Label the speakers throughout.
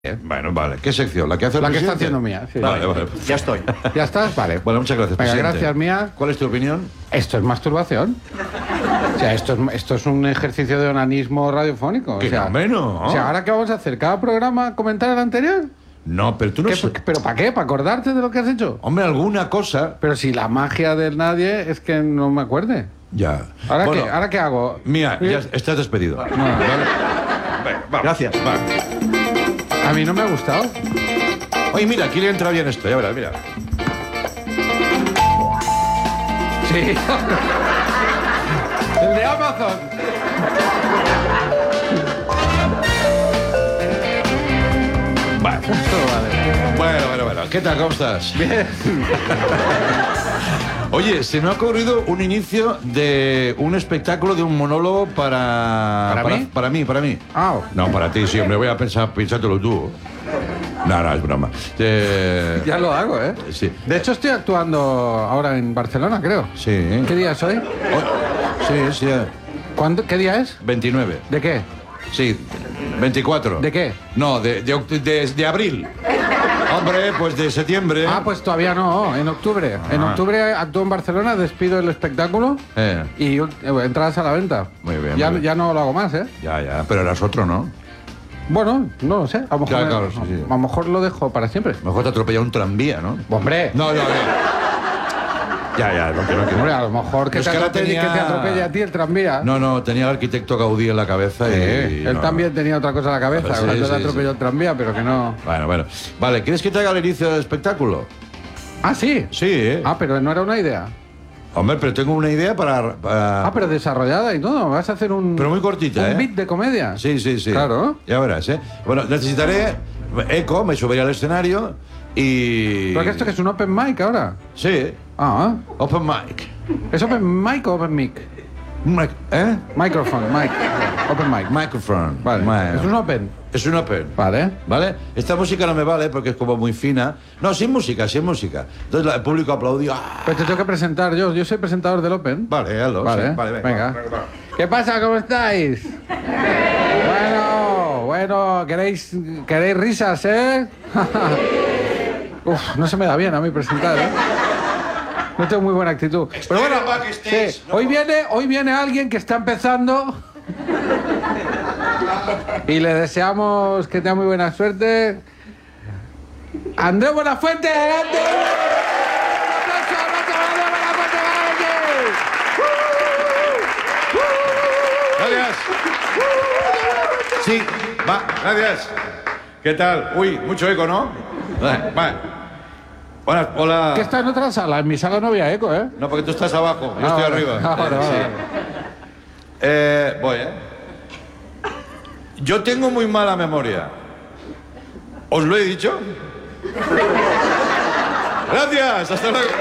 Speaker 1: Bueno, vale. ¿Qué sección? ¿La que hace el
Speaker 2: La que está
Speaker 1: presidente?
Speaker 2: haciendo Mía. Sí.
Speaker 1: Vale, vale.
Speaker 3: Ya estoy.
Speaker 2: ¿Ya estás? Vale.
Speaker 1: Bueno, muchas gracias,
Speaker 2: Venga,
Speaker 1: presidente.
Speaker 2: gracias, Mía.
Speaker 1: ¿Cuál es tu opinión?
Speaker 2: Esto es masturbación. O sea, esto es un ejercicio de onanismo radiofónico.
Speaker 1: Que no, hombre, no.
Speaker 2: O sea, ¿ahora qué vamos a hacer? ¿Cada programa comentar el anterior?
Speaker 1: No, pero tú no...
Speaker 2: ¿Pero para qué? ¿Para acordarte de lo que has hecho?
Speaker 1: Hombre, alguna cosa...
Speaker 2: Pero si la magia del nadie es que no me acuerde.
Speaker 1: Ya.
Speaker 2: ¿Ahora,
Speaker 1: Bueno,
Speaker 2: qué? ¿Ahora qué hago?
Speaker 1: Mía, ya estás despedido.
Speaker 2: No,
Speaker 1: ¿Vale? Venga, vamos.
Speaker 3: Gracias.
Speaker 1: Va.
Speaker 2: a mí no me ha gustado.
Speaker 1: Oye, mira, aquí le entra bien esto. Ya verás, mira.
Speaker 2: Sí. El de Amazon.
Speaker 1: Vale.
Speaker 2: Vale.
Speaker 1: Bueno. ¿Qué tal? ¿Cómo estás?
Speaker 2: Bien.
Speaker 1: Oye, se me ha ocurrido un inicio de un espectáculo, de un monólogo para...
Speaker 2: ¿Para mí?
Speaker 1: Para mí.
Speaker 2: Ah,
Speaker 1: No, para ti, sí, hombre, voy a pensártelo tú. No, es broma.
Speaker 2: ya lo hago, ¿eh?
Speaker 1: Sí.
Speaker 2: De hecho, estoy actuando ahora en Barcelona, creo.
Speaker 1: Sí.
Speaker 2: ¿Qué día es hoy?
Speaker 1: Sí,
Speaker 2: ¿Qué día es?
Speaker 1: 29.
Speaker 2: ¿De qué?
Speaker 1: Sí, 24.
Speaker 2: ¿De qué?
Speaker 1: No, de abril. Hombre, pues de septiembre.
Speaker 2: Ah, pues todavía no, en octubre. En octubre actúo en Barcelona, despido el espectáculo y entradas a la venta.
Speaker 1: Muy bien,
Speaker 2: Ya,
Speaker 1: muy bien.
Speaker 2: ya no lo hago más, ¿eh?
Speaker 1: Ya, pero eras otro, ¿no?
Speaker 2: Bueno, no lo sé. A lo mejor,
Speaker 1: Claro, sí.
Speaker 2: a lo mejor lo dejo para siempre.
Speaker 1: Mejor te atropella un tranvía, ¿no?
Speaker 2: ¡Hombre!
Speaker 1: No. Ya, no quiero.
Speaker 2: Hombre, a lo mejor que
Speaker 1: Es
Speaker 2: te,
Speaker 1: que ahora
Speaker 2: atropelle,
Speaker 1: tenía-
Speaker 2: que te atropelle a ti el tranvía.
Speaker 1: No, tenía el arquitecto Gaudí en la cabeza y...
Speaker 2: Él
Speaker 1: no.
Speaker 2: también tenía otra cosa en la cabeza,
Speaker 1: Sí,
Speaker 2: cuando
Speaker 1: sí,
Speaker 2: le atropelló
Speaker 1: sí.
Speaker 2: el tranvía, pero que no...
Speaker 1: Bueno. Vale, ¿quieres que te haga el inicio del espectáculo?
Speaker 2: Ah, ¿sí?
Speaker 1: Sí, ¿eh?
Speaker 2: Ah, pero no era una idea.
Speaker 1: Hombre, pero tengo una idea para...
Speaker 2: Ah, pero desarrollada y todo. Vas a hacer un...
Speaker 1: Pero muy cortita,
Speaker 2: un
Speaker 1: ¿eh?
Speaker 2: beat de comedia.
Speaker 1: Sí.
Speaker 2: Claro.
Speaker 1: Ya verás, ¿eh? Bueno, necesitaré eco, me subiré al escenario y...
Speaker 2: ¿Pero que esto que es un open mic ahora?
Speaker 1: Sí,
Speaker 2: Ah,
Speaker 1: open mic.
Speaker 2: ¿es open mic o open mic?
Speaker 1: ¿Eh?
Speaker 2: Microphone, mic. Open mic.
Speaker 1: Microphone.
Speaker 2: Vale. Es un open.
Speaker 1: Es un open.
Speaker 2: Vale.
Speaker 1: ¿Vale? Esta música no me vale porque es como muy fina. No, sin música. Entonces el público aplaudió. ¡Ah!
Speaker 2: Pero te tengo que presentar yo. Yo soy presentador del open.
Speaker 1: Vale, hazlo.
Speaker 2: Vale,
Speaker 1: sí. Vale,
Speaker 2: venga. ¿Qué pasa? ¿Cómo estáis? Bueno, ¿queréis risas, eh? Uf, no se me da bien a mí presentar, ¿eh? No tengo muy buena actitud. Pero bueno, sí, hoy viene alguien que está empezando y le deseamos que tenga muy buena suerte. Andrés Buenafuente, adelante. Un aplauso a Andrés Buenafuente,
Speaker 1: Gracias. Sí, va, gracias. ¿Qué tal? Uy, mucho eco, ¿no? Va. Hola.
Speaker 2: Que está en otra sala, en mi sala no había eco, ¿eh?
Speaker 1: No, porque tú estás abajo, yo estoy
Speaker 2: vale.
Speaker 1: arriba.
Speaker 2: Vale.
Speaker 1: Voy, ¿eh? Yo tengo muy mala memoria. ¿Os lo he dicho? Gracias, hasta luego.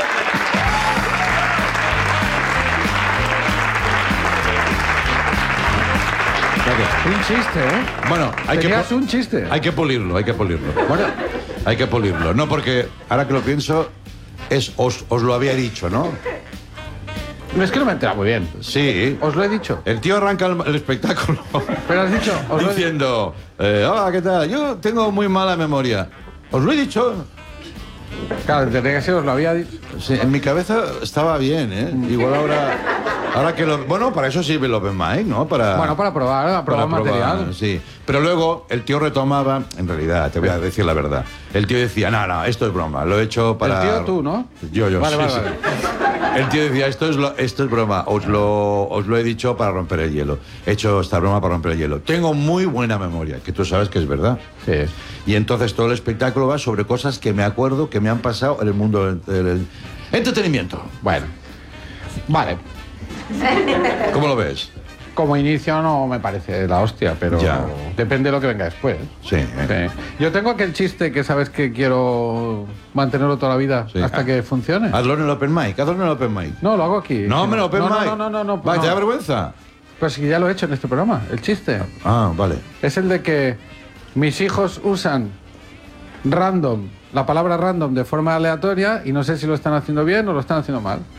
Speaker 2: Un chiste, ¿eh?
Speaker 1: Bueno,
Speaker 2: Tenías un chiste.
Speaker 1: Hay que pulirlo.
Speaker 2: Bueno,
Speaker 1: Hay que pulirlo. No, porque ahora que lo pienso, os lo había dicho, ¿no?
Speaker 2: es que no me he enterado muy bien.
Speaker 1: Sí.
Speaker 2: Os lo he dicho.
Speaker 1: El tío arranca el espectáculo
Speaker 2: Pero has dicho... os lo he-
Speaker 1: diciendo, hola, ¿qué tal? Yo tengo muy mala memoria. ¿Os lo he dicho?
Speaker 2: Claro, tendría que ser, os lo había dicho.
Speaker 1: Sí, en mi cabeza estaba bien, ¿eh? Igual ahora que lo... Bueno, para eso sirve el Open Mic, ¿no?
Speaker 2: Bueno, para probar material.
Speaker 1: Sí. Pero luego el tío retomaba, en realidad, te voy a decir la verdad. El tío decía, no, esto es broma, lo he hecho para...
Speaker 2: El tío tú, ¿no?
Speaker 1: Yo,
Speaker 2: Vale,
Speaker 1: sí,
Speaker 2: vale,
Speaker 1: sí.
Speaker 2: vale.
Speaker 1: El tío decía, esto es broma, os lo he dicho para romper el hielo. He hecho esta broma para romper el hielo. Tengo muy buena memoria, que tú sabes que es verdad.
Speaker 2: Sí.
Speaker 1: Y entonces todo el espectáculo va sobre cosas que me acuerdo que me han pasado en el mundo del entretenimiento.
Speaker 2: Bueno. Vale.
Speaker 1: ¿Cómo lo ves?
Speaker 2: Como inicio no me parece la hostia, pero
Speaker 1: Ya.
Speaker 2: depende de lo que venga después.
Speaker 1: Sí.
Speaker 2: Sí. Yo tengo aquel chiste que sabes que quiero mantenerlo toda la vida
Speaker 1: Sí.
Speaker 2: hasta que funcione.
Speaker 1: Hazlo en el Open Mic, hazlo en el Open Mic.
Speaker 2: No, lo hago aquí.
Speaker 1: No, hombre, Open
Speaker 2: no,
Speaker 1: Mic.
Speaker 2: No.
Speaker 1: Va, ¿te da
Speaker 2: no.
Speaker 1: vergüenza?
Speaker 2: Pues sí, ya lo he hecho en este programa, el chiste.
Speaker 1: Ah, vale.
Speaker 2: Es el de que mis hijos usan random, la palabra random de forma aleatoria y no sé si lo están haciendo bien o lo están haciendo mal.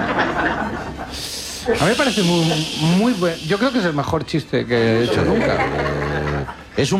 Speaker 2: A mí me parece muy buen. Yo creo que es el mejor chiste que he hecho nunca.